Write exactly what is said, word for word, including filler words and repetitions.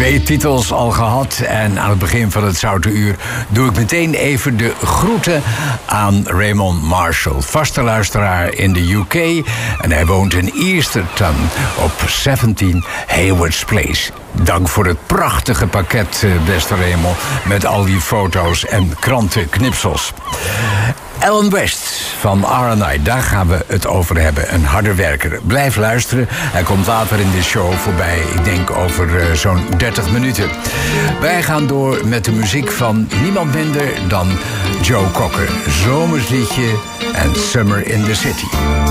Twee titels al gehad en aan het begin van het Zoute Uur doe ik meteen even de groeten aan Raymond Marshall. Vaste luisteraar in de U K en hij woont in Easterton op zeventien Haywards Place. Dank voor het prachtige pakket, beste Raymond, met al die foto's en krantenknipsels. Alan West van R and I, daar gaan we het over hebben. Een harde werker. Blijf luisteren. Hij komt later in de show voorbij. Ik denk over uh, zo'n dertig minuten. Wij gaan door met de muziek van niemand minder dan Joe Cocker. Zomersliedje en Summer in the City.